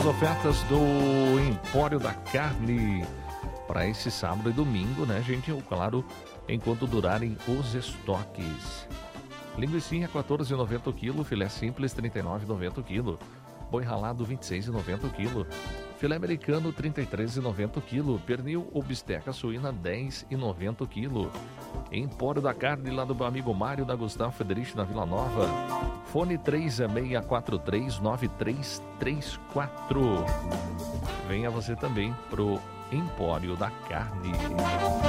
as ofertas do Empório da Carne para esse sábado e domingo, né, gente? Claro, enquanto durarem os estoques. Linguicinha 14,90 o quilo, filé simples 39,90 o quilo, boi ralado 26,90 o quilo, filé americano 33,90 o quilo, pernil ou bisteca suína 10,90 o quilo. Empório da Carne lá do meu amigo Mário da Gustavo Federici na Vila Nova. Fone 3643-9334. Venha você também pro Empório da Carne.